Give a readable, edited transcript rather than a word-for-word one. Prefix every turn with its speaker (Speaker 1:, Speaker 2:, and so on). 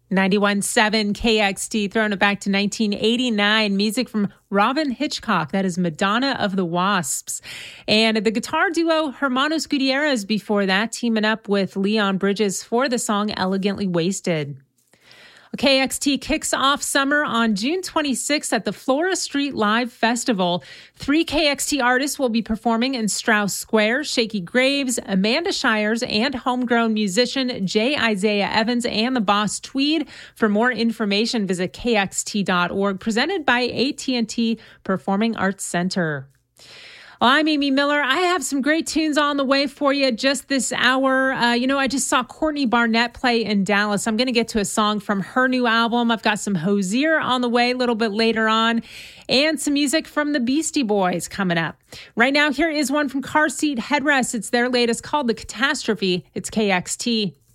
Speaker 1: 91.7 KXT, throwing it back to 1989. Music from Robin Hitchcock. That is Madonna of the Wasps. And the guitar duo Hermanos Gutierrez before that, teaming up with Leon Bridges for the song Elegantly Wasted. KXT kicks off summer on June 26th at the Flora Street Live Festival. 3 KXT artists will be performing in Strauss Square: Shaky Graves, Amanda Shires, and homegrown musician J. Isaiah Evans and the Boss Tweed. For more information, visit kxt.org. Presented by AT&T Performing Arts Center. Well, I'm Amy Miller. I have some great tunes on the way for you just this hour. I just saw Courtney Barnett play in Dallas. I'm going to get to a song from her new album. I've got some Hozier on the way a little bit later on, and some music from the Beastie Boys coming up. Right now, here is one from Car Seat Headrest. It's their latest called The Catastrophe. It's KXT.